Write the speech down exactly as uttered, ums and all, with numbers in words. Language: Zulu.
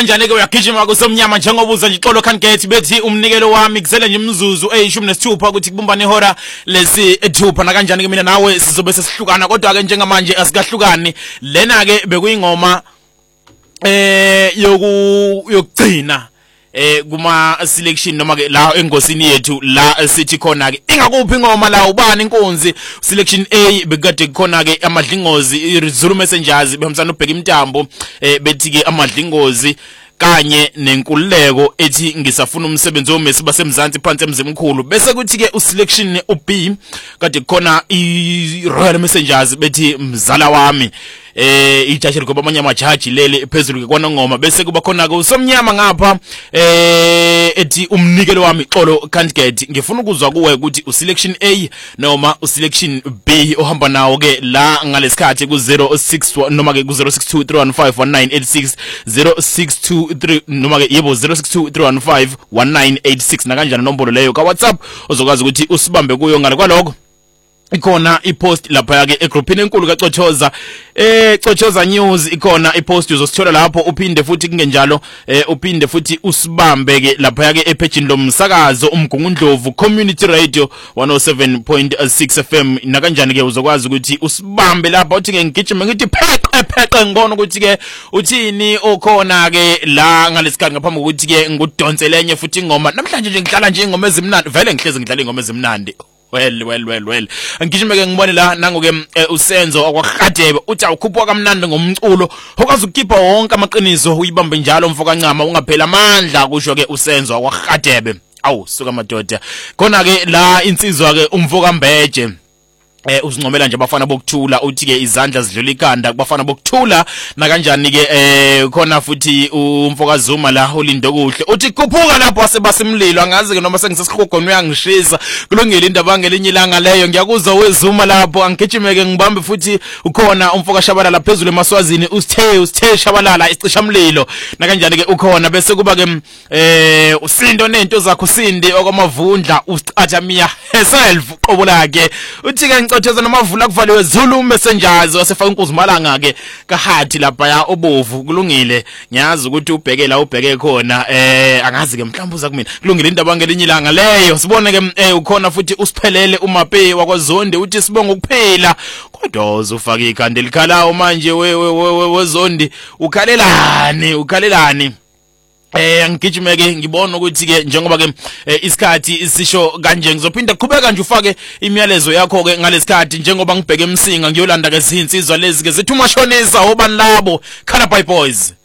kanjani ke uyagijima kusomnyama njengoba uza nje ixolo candidate bethi umnikelo wami kuzele nje imzuzu eyishumi nesithupha ukuthi kubumbane ihora lesi ethupha na kanjani ke mina nawe sizobe sesihlukana kodwa ke njengamanje asikahlukani lena ke bekuyingoma eh yoku yokugcina eh kuma selection noma ke la engosini yethu la sithi khona ke ingakuphi ingoma la ubani inkonzi selection A bekade khona ke amadlingozi Zulu Messengers behambisana ubheka imtambo eh bethi ke amadlingozi kanye nenkululeko ethi ngisafuna umsebenzi womesi basemzansi phansi emzimkhulu bese kuthi ke uselection uB kade khona i Royal Messengers bethi mzala wami eh ijaji ngoba amanye amajaji lele phezulu ke kwana ngoma bese kuba khona ke usomnyama ngapha eh ethi umnikelo wami xolo candidate ngifuna ukuzwa kuwe ukuthi uselection A noma uselection B ohamba nawo ke la ngalesikhathi ku zero six noma ke ku zero six two three one five one nine eight six zero six two three noma ke yebo zero six two three one five one nine eight six na kanjani nombolo leyo ka WhatsApp uzokwazi ukuthi usibambe kuyo ngale kwaloko ikona ipost lapha ke egroupini enkulu kaCochoza eh Cochoza News ikona ipost uzosithola lapho uphinde futhi kungenjalo eh uphinde futhi usibambe ke lapha ke epagini lomsakazo umgungundlovu community radio one oh seven point six F M na kanjani ke uzokwazi ukuthi usibambe lapha uthi ke ngigijima ngithi pheqe pheqe ngibona ukuthi ke uthini okhona ke la ngalesikhathi ngaphambi ukuthi ke ngudonselenye futhi ingoma namhlanje nje ngihlala nje ingoma ezimnandi vele ngihleze ngidlala ingoma ezimnandi well well well well ngijime ke ngibone la nango ke usenzo akwakhadebe uthi awukhuphwa kamnandi ngomculo okwazi ukukhipha wonke amaqiniso uyibambe njalo mfoka ncama ungaphela amandla kusho ke usenzo akwakhadebe awu suka madoda khona ke la insizwa ke umfoka Mbeje eh usincomela nje abafana bokuthula uthi ke izandla zidlula ikanda kubafana bokuthula na kanjani ke eh khona futhi umfoka Zuma la ulindo kuhle uthi kuphuka lapho asebasimlilo angazi ke noma sengisesikhogona uyangishisa kulungile indaba ngelinye ilanga leyo ngiyakuzwa wezuma lapho angigijimeke ngibambe futhi ukhona umfoka Shabalala phezulu emaswazini usithe usithe Shabalala icishamlilo na kanjani ke ukhona bese kuba ke eh usindo nento zakho sindi okwamavundla uSicathamia herself qobo lakhe uthi ke Cochoza nomavula kuvaliwe Zulu Messengers wasefaka inkuzi malanga ke kahathi lapha ya obovu kulungile ngiyazi ukuthi ubheke la ubheke khona eh angazi ke mhlawumbe uza kumina kulungile indaba ngelinye ilanga leyo sibone ke eh ukhona futhi usiphelele uMape wakwaZonde uthi sibonga ukuphela kodwa uzofaka ikhanda likhalawo manje we weZondi ukhalelani ukhalelani Eh ngigijimeke ngibona ukuthi ke njengoba ke isikhathi isisho kanje ngizophinda qhubeka nje ufake imiyalezo yakho ke ngalesikhathi njengoba ngibheke emsinga ngiyolanda ke izinsizwa lezi ke zithi umashonisa obani labo Calabar Boys.